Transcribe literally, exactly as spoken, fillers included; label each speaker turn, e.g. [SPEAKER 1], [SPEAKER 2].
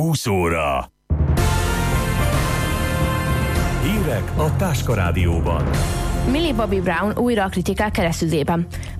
[SPEAKER 1] húsz óra. Hírek a Táska Rádióban.
[SPEAKER 2] Millie Bobby Brown újra a kritikák keresztüzében.